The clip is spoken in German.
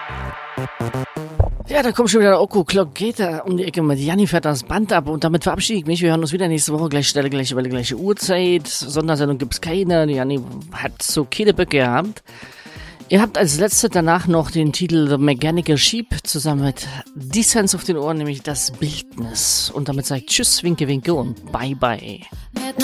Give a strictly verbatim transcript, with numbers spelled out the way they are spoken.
Ja, da kommt schon wieder der Oko Clock, geht da um die Ecke mit Janni fährt das Band ab und damit verabschiede ich mich. Wir hören uns wieder nächste Woche, gleiche Stelle, gleiche Welle, gleiche Uhrzeit. Sondersendung gibt's keine, die Janni hat so keine Böcke gehabt. Ihr habt als letzte danach noch den Titel The Mechanical Sheep zusammen mit Descents auf den Ohren, nämlich das Bildnis. Und damit sagt Tschüss, Winke, Winke und Bye, Bye.